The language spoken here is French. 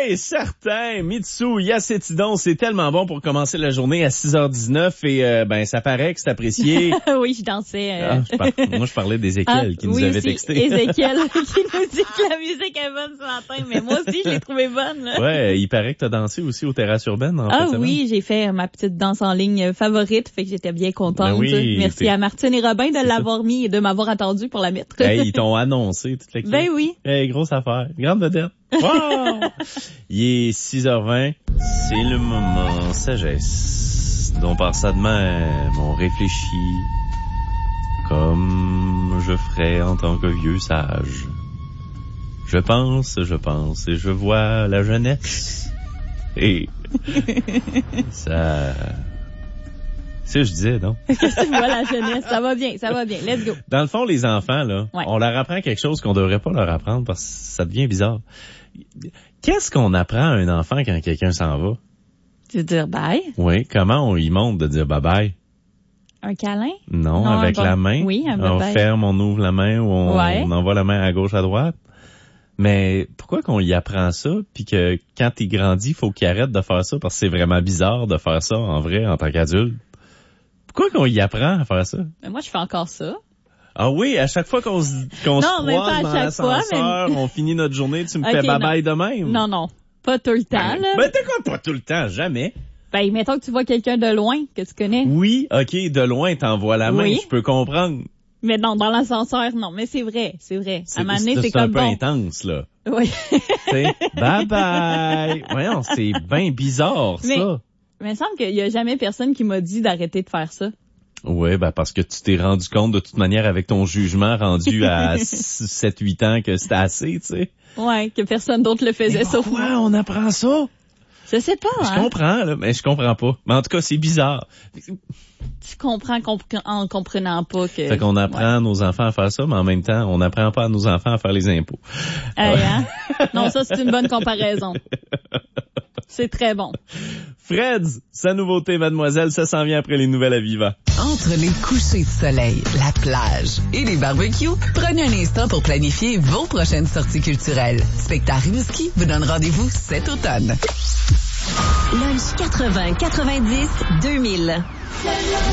Oui, certain. Mitsu, Yacétidon, c'est tellement bon pour commencer la journée à 6h19 et ça paraît que c'est apprécié. Oui, je dansais. Moi, je parlais d'Ézéchiel qui nous avait aussi, texté. Ézéchiel qui nous dit que la musique est bonne ce matin, mais moi aussi, je l'ai trouvée bonne. Là. Ouais, il paraît que t'as dansé aussi aux terrasses urbaines en fait. Oui, j'ai fait ma petite danse en ligne favorite, fait que j'étais bien contente. Oui, merci à Martine et Robin de l'avoir mis et de m'avoir attendu pour la mettre. Hey, ils t'ont annoncé toute l'équipe. Ben oui. Hey, grosse affaire. Grande vedette. Wow! Il est 6h20. C'est le moment sagesse dont par ça de même on réfléchit comme je ferais en tant que vieux sage. Je pense et je vois la jeunesse. Et ça... C'est ce que je disais, non? Qu'est-ce que tu vois la jeunesse? Ça va bien. Let's go. Dans le fond, les enfants, là, ouais. On leur apprend quelque chose qu'on devrait pas leur apprendre parce que ça devient bizarre. Qu'est-ce qu'on apprend à un enfant quand quelqu'un s'en va? Tu veux dire bye? Oui, comment on y montre de dire bye-bye? Un câlin? Non, avec la main. Oui, un bye-bye. On ferme, on ouvre la main ou on envoie la main à gauche, à droite. Mais pourquoi qu'on y apprend ça, puis que quand il grandit, il faut qu'il arrête de faire ça parce que c'est vraiment bizarre de faire ça en vrai, en tant qu'adulte? Pourquoi qu'on y apprend à faire ça? Mais moi, je fais encore ça. Ah oui, à chaque fois qu'on se croise dans l'ascenseur, on finit notre journée, tu me fais bye-bye de même? Non, pas tout le temps, là. Ben t'es quoi, pas tout le temps, jamais? Ben, mettons que tu vois quelqu'un de loin, que tu connais. Oui, ok, de loin, t'envoies la main, je peux comprendre. Mais non, dans l'ascenseur, non. Mais c'est vrai. À un moment donné, c'est comme bon. C'est un peu intense, là. Oui. T'sais, bye-bye. Voyons, c'est bien bizarre, ça. Mais il me semble qu'il y a jamais personne qui m'a dit d'arrêter de faire ça. Oui, parce que tu t'es rendu compte de toute manière avec ton jugement rendu à 7-8 ans que c'était assez, tu sais. Ouais, que personne d'autre le faisait sauf moi. Pourquoi on apprend ça? Je sais pas, Je comprends, là, mais je comprends pas. Mais en tout cas, c'est bizarre. Tu comprends en comprenant pas que... Fait qu'on apprend à nos enfants à faire ça, mais en même temps, on n'apprend pas à nos enfants à faire les impôts. Non, ça, c'est une bonne comparaison. C'est très bon. Fred, sa nouveauté, mademoiselle, ça s'en vient après les nouvelles à Viva. Entre les couchers de soleil, la plage et les barbecues, prenez un instant pour planifier vos prochaines sorties culturelles. Spectacle Rimouski vous donne rendez-vous cet automne. Lunch 80, 90, 2000.